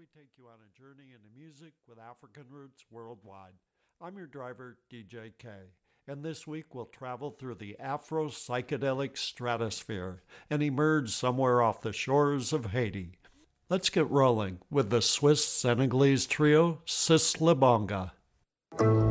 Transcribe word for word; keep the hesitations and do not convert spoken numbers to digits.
we take you on a journey into music with African roots worldwide. I'm your driver, D J K, and this week we'll travel through the Afro-psychedelic stratosphere and emerge somewhere off the shores of Haiti. Let's get rolling with the Swiss-Senegalese trio Sis La Bonga.